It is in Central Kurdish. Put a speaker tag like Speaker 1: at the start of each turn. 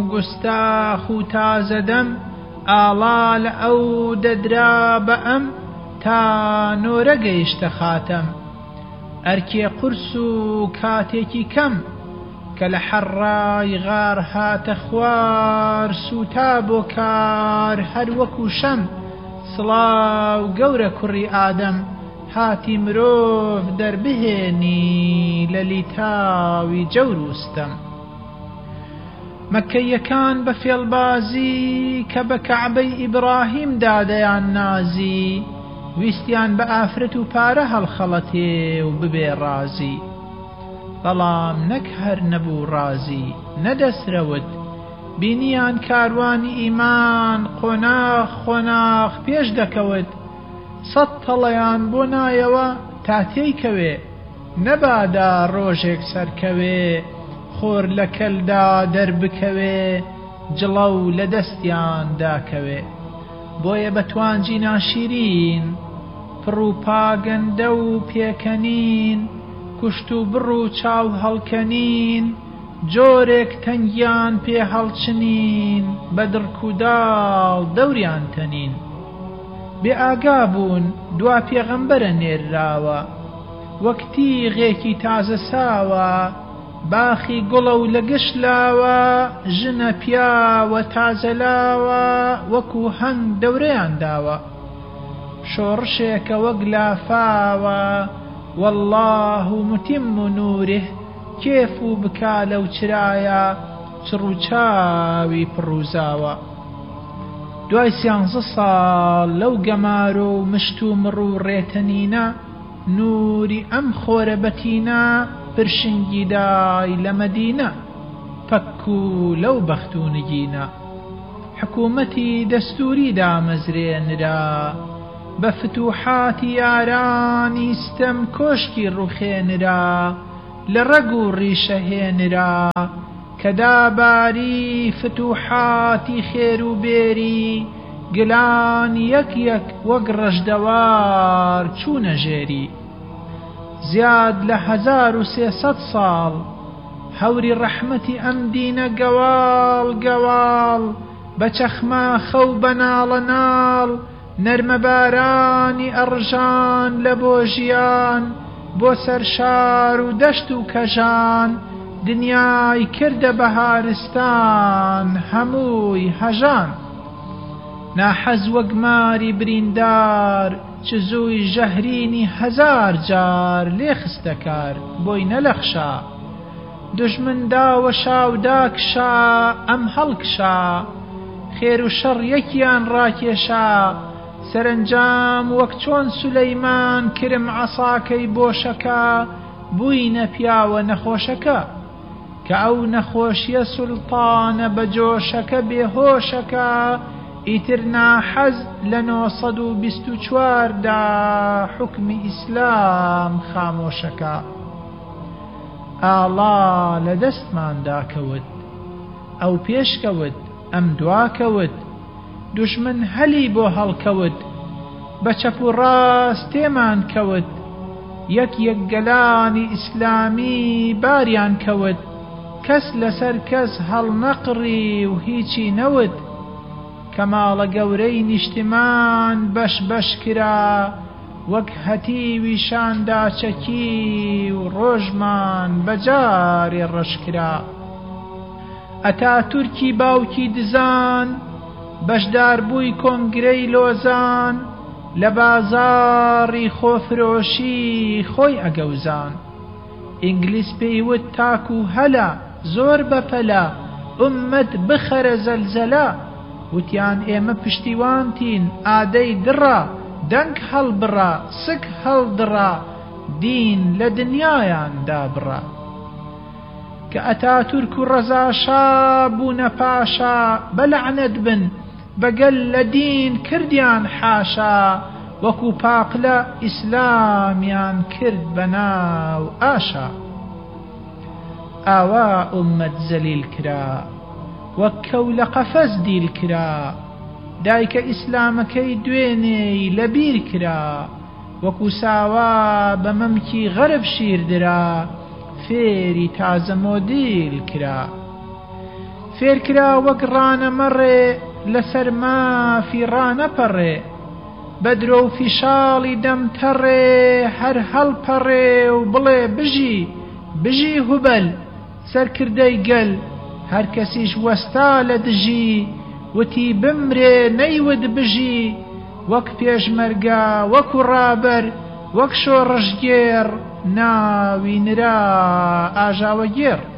Speaker 1: گوستاخ و تازەدەم ئاڵا لە ئەو دەدرا بە ئەم تا نۆرە گەیشتە خاتەم ئەرکێ قورس و کاتێکی کەم کە لە حەڕای غار هاتە خوار سوتا بۆ کار هەر وەکو شەم سڵاو گەورە کوڕی ئادەم هاتی مرۆڤ دەربهێنی لە لیتاوی جەوروستەم مەککەیەکان بە فێڵبازی کە بە کەعبەی ئیبراهیم دادەیان نازی ویستیان بە ئافرەت و پارە هەڵخەڵەتێ و ببێ ڕازی بەڵام نەک هەر نەبوو ڕازی نەدەسرەوت بینیان کاروانی ئیمان قۆناغ خۆناغ پێش دەکەوت سەد تەڵەیان بۆ نایەوە تا تێیکەوێ نەبادا ڕۆژێک سەرکەوێ خۆر لە کەلدا دەربکەوێ جڵە و لە دەستیان داکەوێ بۆیە بەتوانجی ناشیرین پڕ و پاگەندە و پێکەنین کوشت و بڕ و چاو هەڵکەنین جۆرێک تەنگیان پێ هەڵچنین بە دڕک و داڵ دەوریان تەنین بێ ئاگا بوون دوا پێغەمبەرە نێرراوە وەک تیغێکی تازە ساوە باخی گوڵە و لە گشلاوە ژنە پیاوە تازەلاوە وەکو هەنگ دەورەیان داوە شۆڕشێکە وەک لافاوە والله متم نوره کێف و بکا لەو چرایە چڕ و چاوی پڕوزاوە دوای 13 ساڵ لەو گەمارۆ و مشت و مڕ و ڕێتەنینە نووری ئەم خۆرە بەتینە پرشنگی دای لە مەدینە پەک و لەو بەخت و نگینە حکوومەتی دەستوری دامەزرێنرا بە فتوحاتی یارانی ستەم کۆشکی ڕوخێنرا لە ڕەگ و ڕیشەهێنرا کە داباری فتوحاتی خێر و بێری گلان یەک یەک وەک ڕەشدەوار چوونە ژێری زیاد لە 1300 ساڵ هەوری ڕەحمەتی ئەم دینە گەواڵ گەواڵ بە چەخمە خەو بەناڵە ناڵ نەرمە بارانی ئەڕژان لە بۆ ژیان بۆ سەر شار و دەشت و کەژان دنیای کردە بەهارستان هەمووی هەژان ناحەز وەک ماری بریندار چ زووی ژەهرینی 1000 جار لێ خستە کار بۆی نەلەخشا دوژمن داوەشا و داکشا ئەم هەڵکشا خێر و شەڕ یەکیان ڕاکێشا سەرنجام وەک چۆن سولەیمان کرم عەساکەی بۆشەکە بووینە پیاوە نەخۆشەکە کە ئەو نەخۆشیە سولتانە بە جۆشەکە بێهۆشەکە ئیتر ناحەز لە 924 دا حکمی ئیسلام خامۆشەکە ئاڵا لە دەستماندا کەوت ئەو پێشکەوت ئەم دواکەوت دوژمن هەلی بۆ هەڵکەوت بە چەپ و ڕاست تێمان کەوت یەک یەک گەلانی ئیسلامی باریان کەوت کەس لەسەر کەس هەڵنەقڕی و هیچی نەوت کەماڵە گەورەی نیشتمان بەش بەش کرا وەک هەتیوی شاندا چەکی و ڕۆژمان بەجارێ ڕەش کرا ئەتاتورکی باوکی دزان بەشدار بووی کۆنگرەی لۆزان لە بازاڕی خۆفرۆشی خۆی ئەگەوزان ئینگلیس پێیوت تاک و هەلا زۆر بەپەلا ئوممەت بخەرە زەلزەلا وتیان ئێمە پشتیوانتین ئادەی دڕا دەنگ هەڵبڕا سک هەڵدڕا دین لە دنیایان دابڕا کە ئەتاتورک و ڕەزاشا بوونە پاشا بەلەعنەت بن بەگەل لە دین کردیان حاشا وەکو پاقلە ئیسلامیان کرد بەناو ئاشا ئاوا ئوممەت زەلیل کرا وەک کەو لە قەفەس دیل کرا دایکە ئیسلامەکەی دوێنێی لەبیر کرا وەکو ساوا بە مەمکی غەرب شیردرا فێری تازە مۆدیل کرا فێرکرا وەک ڕانەمەڕێ لەسەر مافی ڕانەپەڕێ بە درۆ و فیشاڵی دەمتەڕێ هەر هەڵپەڕێ و بڵێ بژی بژی هوبەل سەرکردەی گەل هەر کەسیش وەستا لە دژی وتی بمرێ نەیود بژی وەک پێشمەرگە وەکو ڕابەر وەک شۆڕژگێر ناوی نرا ئاژاوەگێڕ